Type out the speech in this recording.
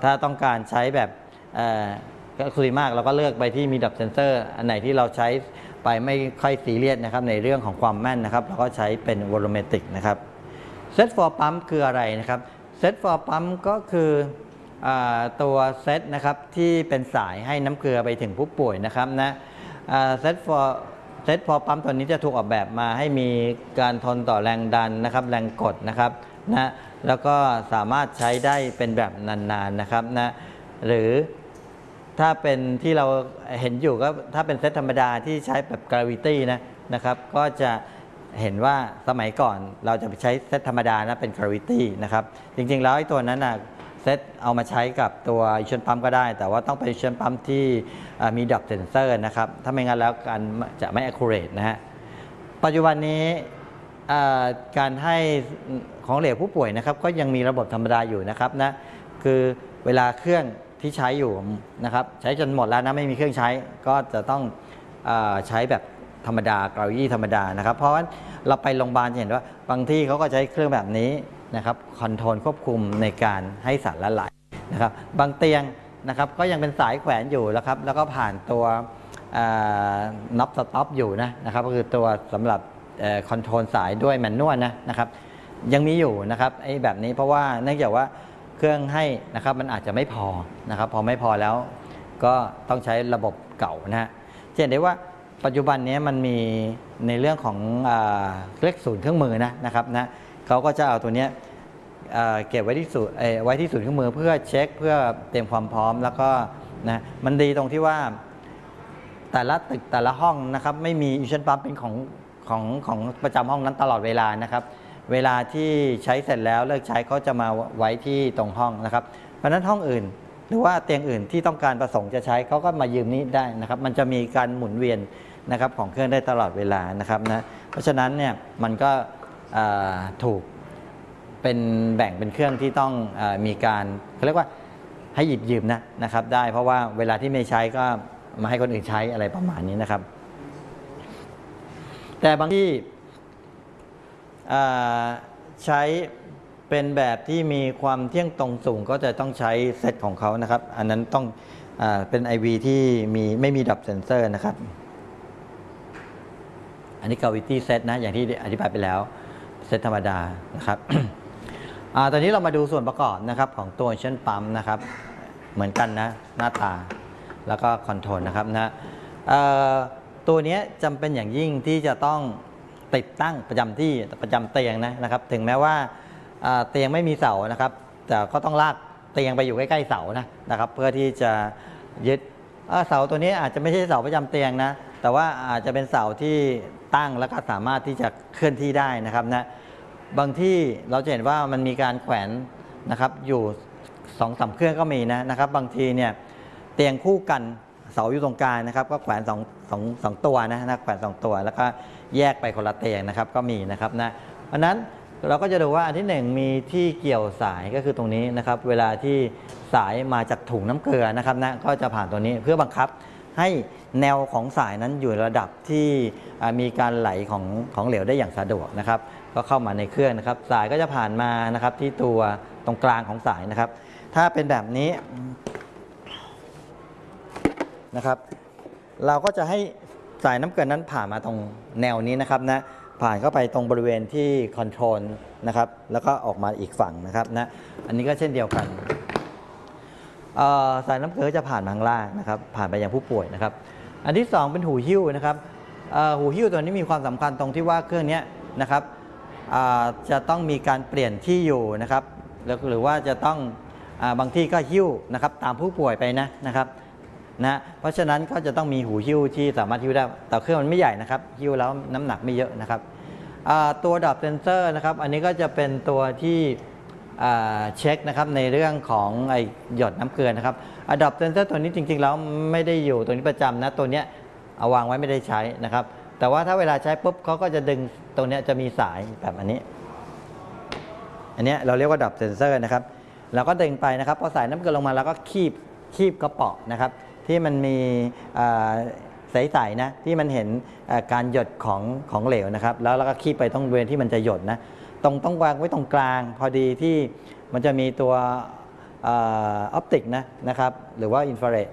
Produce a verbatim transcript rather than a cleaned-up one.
ถ้าต้องการใช้แบบก็คุยมากเราก็เลือกไปที่มีดับเซนเซอร์อันไหนที่เราใช้ไปไม่ค่อยซีเรียสนะครับในเรื่องของความแม่นนะครับเราก็ใช้เป็นวอล u เมตริกนะครับ Set for Pump คืออะไรนะครับ Set for Pump ก็คือตัวเซตนะครับที่เป็นสายให้น้ำเกลือไปถึงผู้ป่วยนะครับนะ Set for Set for Pump ตัวนี้จะถูกออกแบบมาให้มีการทนต่อแรงดันนะครับแรงกดนะครับนะแล้วก็สามารถใช้ได้เป็นแบบนานๆ น, นะครับนะหรือถ้าเป็นที่เราเห็นอยู่ก็ถ้าเป็นเซตธรรมดาที่ใช้แบบ gravity นะนะครับก็จะเห็นว่าสมัยก่อนเราจะไปใช้เซตธรรมดานะเป็น gravity นะครับจริงๆแล้วไอ้ตัวนั้นนะเซตเอามาใช้กับตัว Ion Pump ก็ได้แต่ว่าต้องเป็น Ion Pump ที่มีดรอปเซนเซอร์นะครับถ้าไม่งั้นแล้วการจะไม่ accurate นะฮะปัจจุบันนี้การให้ของเหลวผู้ป่วยนะครับก็ยังมีระบบธรรมดาอยู่นะครับนะคือเวลาเครื่องที่ใช้อยู่นะครับใช้จนหมดแล้วนะไม่มีเครื่องใช้ก็จะต้องเอ่อใช้แบบธรรมดากราวิตี้ธรรมดานะครับเพราะว่าเราไปโรงพยาบาลเห็นว่าบางที่เขาก็ใช้เครื่องแบบนี้นะครับคอนโทรลควบคุมในการให้สารละลายนะครับบางเตียงนะครับก็ยังเป็นสายแขวนอยู่แล้วครับแล้วก็ผ่านตัวน็อปสต็อปอยู่นะนะครับก็คือตัวสำหรับคอนโทรลสายด้วยแมนนวลนะนะครับยังมีอยู่นะครับไอ้แบบนี้เพราะว่าเนื่องจากว่าเครื่องให้นะครับมันอาจจะไม่พอนะครับพอไม่พอแล้วก็ต้องใช้ระบบเก่านะฮะเห็นได้ว่าปัจจุบันนี้มันมีในเรื่องของเลขศูนย์เครื่องมือนะนะครับนะเขาก็จะเอาตัวนี้เก็บไว้ที่ศูนย์ไว้ที่ศูนย์เครื่องมือเพื่อเช็คเพื่อเตรียมความพร้อมแล้วก็นะมันดีตรงที่ว่าแต่ละตึกแต่ละห้องนะครับไม่มีอิชันปั๊มเป็นของของของประจำห้องนั้นตลอดเวลานะครับเวลาที่ใช้เสร็จแล้วเลิกใช้เขาจะมาไว้ที่ตรงห้องนะครับเพราะฉะนั้นห้องอื่นหรือว่าเตียงอื่นที่ต้องการประสงค์จะใช้เขาก็มายืมนี้ได้นะครับมันจะมีการหมุนเวียนนะครับของเครื่องได้ตลอดเวลานะครับนะเพราะฉะนั้นเนี่ยมันก็ถูกเป็นแบ่งเป็นเครื่องที่ต้องอมีการเขาเรียกว่าให้หยิบยืมนะนะครับได้เพราะว่าเวลาที่ไม่ใช้ก็มาให้คนอื่นใช้อะไรประมาณนี้นะครับแต่บางที่ใช้เป็นแบบที่มีความเที่ยงตรงสูงก็จะต้องใช้เซตของเขานะครับอันนั้นต้องอเป็น ไอ วี ที่มีไม่มีดับเซนเซอร์นะครับอันนี้ gravity set นะอย่างที่อธิบายไปแล้วเซตธรรมดานะครับ ตอนนี้เรามาดูส่วนประกอบนะครับของตัวเช่นปั๊มนะครับเหมือนกันนะหน้าตาแล้วก็คอนโทรลนะครับนะตัวนี้จำเป็นอย่างยิ่งที่จะต้องติดตั้งประจำที่ประจำเตียงนะนะครับถึงแม้ว่าเตียงไม่มีเสานะครับแต่ก็ต้องลากเตียงไปอยู่ใกล้ๆเสานะนะครับเพื่อที่จะยึดเสาตัวนี้อาจจะไม่ใช่เสาประจำเตียงนะแต่ว่าอาจจะเป็นเสาที่ตั้งแล้วก็สามารถที่จะเคลื่อนที่ได้นะครับนะบางที่เราจะเห็นว่ามันมีการแขวนนะครับอยู่สองสามเครื่องก็มีนะนะครับบางทีเนี่ยเตียงคู่กันเสาอยู่ตรงกลางนะครับก็แขวนสองสองสองตัวนะนะแขวนสองตัวแล้วก็แยกไปคนละเตียงนะครับก็มีนะครับนะเพราะนั้นเราก็จะดูว่าอันที่หนึ่งมีที่เกี่ยวสายก็คือตรงนี้นะครับเวลาที่สายมาจากถุงน้ำเกลือนะครับนะก็จะผ่านตัวนี้เพื่อบังคับให้แนวของสายนั้นอยู่ระดับที่มีการไหลของของเหลวได้อย่างสะดวกนะครับก็เข้ามาในเครื่องนะครับสายก็จะผ่านมานะครับที่ตัวตรงกลางของสายนะครับถ้าเป็นแบบนี้นะครับเราก็จะให้สายน้ำเกลือนั้นผ่านมาตรงแนวนี้นะครับนะผ่านเข้าไปตรงบริเวณที่คอนโทรลนะครับแล้วก็ออกมาอีกฝั่งนะครับนะอันนี้ก็เช่นเดียวกันสายน้ำเกลือจะผ่านมาข้างล่างนะครับผ่านไปยังผู้ป่วยนะครับอันที่สองเป็นหูหิ้วนะครับหูหิ้วตัวนี้มีความสำคัญตรงที่ว่าเครื่องนี้นะครับจะต้องมีการเปลี่ยนที่อยู่นะครับหรือว่าจะต้องบางที่ก็หิ้วนะครับตามผู้ป่วยไปนะนะครับนะเพราะฉะนั้นก็จะต้องมีหูหิ้วที่สามารถหิ้วได้แต่เครื่องมันไม่ใหญ่นะครับหิ้วแล้วน้ำหนักไม่เยอะนะครับตัวดับเซนเซอร์นะครับอันนี้ก็จะเป็นตัวที่เช็คนะครับในเรื่องของไอหยดน้ำเกลือนะครับดับเซนเซอร์ตัวนี้จริงๆแล้วไม่ได้อยู่ตัวนี้ประจำนะตัวนี้เอาวางไว้ไม่ได้ใช้นะครับแต่ว่าถ้าเวลาใช้ปุ๊บเขาก็จะดึงตรงนี้จะมีสายแบบอันนี้อันนี้เราเรียกว่าดับเซนเซอร์นะครับเราก็ดึงไปนะครับพอสายน้ำเกลือลงมาแล้วก็คีบคีบกระเป๋านะครับที่มันมีใสๆนะที่มันเห็นการหยดของของเหลวนะครับแล้วเราก็คีบไปตรงบริเวณที่มันจะหยดนะตรงต้องวางไว้ตรงกลางพอดีที่มันจะมีตัวออปติกนะนะครับหรือว่าอินฟราเรด